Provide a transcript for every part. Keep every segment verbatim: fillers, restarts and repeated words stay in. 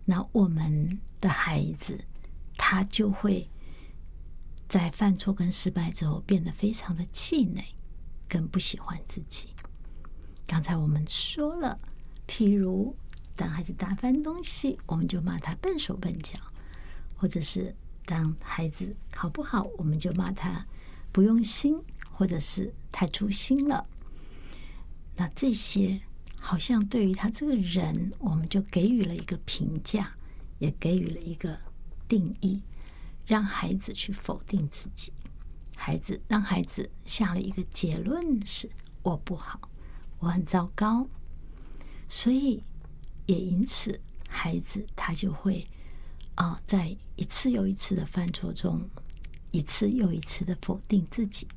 那我们的孩子他就会在犯错跟失败之后变得非常的气馁，更不喜欢自己。刚才我们说了，譬如当孩子打翻东西，我们就骂他笨手笨脚，或者是当孩子考不好，我们就骂他不用心，或者是太粗心了。那这些好像对于他这个人，我们就给予了一个评价，也给予了一个定义，让孩子去否定自己。孩子让孩子下了一个结论是：我不好，我很糟糕。所以也因此，孩子他就会啊、呃，在一次又一次的犯错中，一次又一次的否定自己。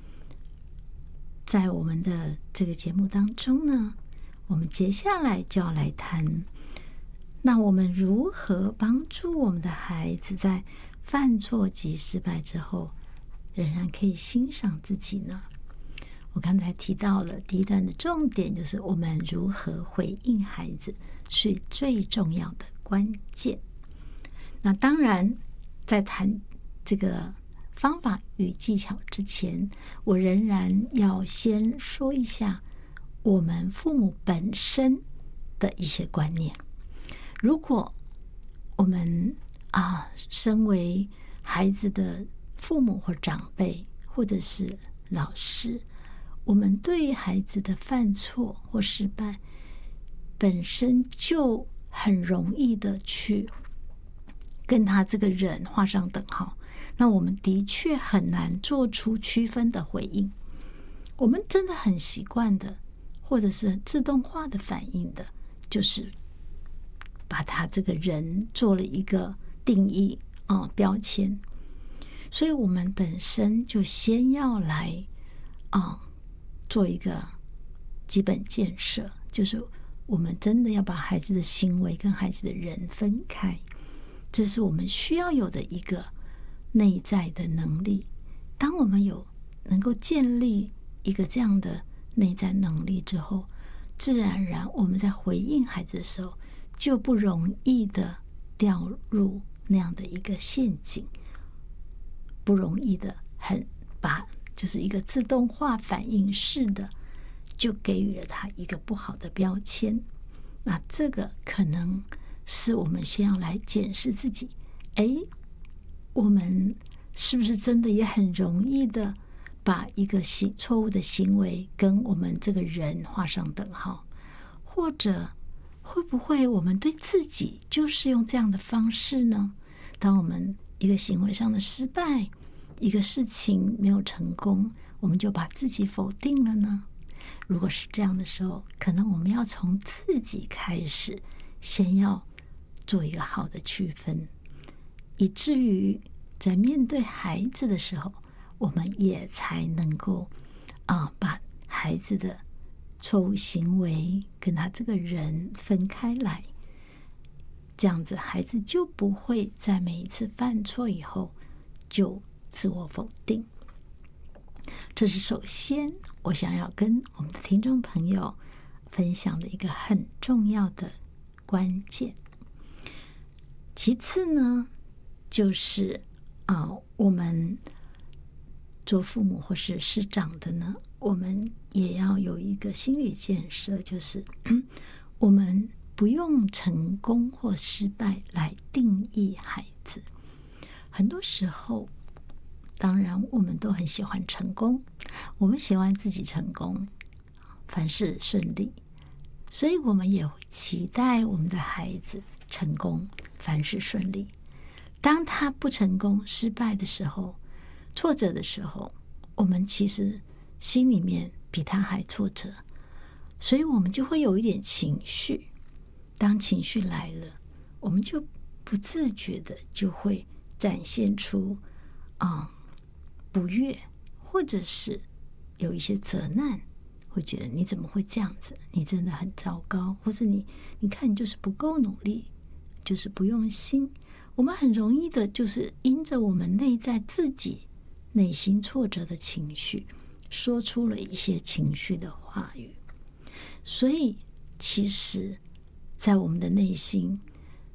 在我们的这个节目当中呢，我们接下来就要来谈，那我们如何帮助我们的孩子在犯错及失败之后，仍然可以欣赏自己呢？我刚才提到了第一段的重点，就是我们如何回应孩子是最重要的关键。那当然，在谈这个方法与技巧之前，我仍然要先说一下我们父母本身的一些观念。如果我们啊，身为孩子的父母或长辈，或者是老师，我们对于孩子的犯错或失败本身就很容易的去跟他这个人画上等号，那我们的确很难做出区分的回应。我们真的很习惯的，或者是自动化的反应的，就是把他这个人做了一个定义啊、呃、标签。所以我们本身就先要来啊、呃、做一个基本建设，就是我们真的要把孩子的行为跟孩子的人分开，这是我们需要有的一个内在的能力。当我们有能够建立一个这样的内在能力之后，自然而然我们在回应孩子的时候就不容易的掉入那样的一个陷阱，不容易的很把就是一个自动化反应式的就给予了他一个不好的标签。那这个可能是我们先要来检视自己，诶，我们是不是真的也很容易的把一个行错误的行为跟我们这个人画上等号，或者会不会我们对自己就是用这样的方式呢？当我们一个行为上的失败，一个事情没有成功，我们就把自己否定了呢？如果是这样的时候，可能我们要从自己开始，先要做一个好的区分，以至于在面对孩子的时候，我们也才能够啊，把孩子的错误行为跟他这个人分开来。这样子孩子就不会在每一次犯错以后就自我否定。这是首先我想要跟我们的听众朋友分享的一个很重要的关键。其次呢，就是啊、呃，我们做父母或是师长的呢，我们也要有一个心理建设，就是我们不用成功或失败来定义孩子。很多时候，当然我们都很喜欢成功，我们喜欢自己成功，凡事顺利，所以我们也会期待我们的孩子成功，凡事顺利。当他不成功、失败的时候，挫折的时候，我们其实心里面比他还挫折，所以我们就会有一点情绪。当情绪来了，我们就不自觉的就会展现出啊、嗯、不悦，或者是有一些责难，会觉得你怎么会这样子？你真的很糟糕，或是你你看你就是不够努力，就是不用心。我们很容易的就是因着我们内在自己内心挫折的情绪，说出了一些情绪的话语。所以其实在我们的内心